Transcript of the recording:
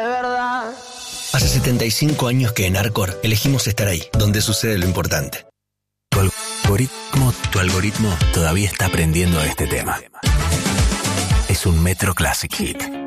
Hace 75 años que en Arcor elegimos estar ahí, donde sucede lo importante. Tu algoritmo todavía está aprendiendo este tema. Es un Metro Classic Hit.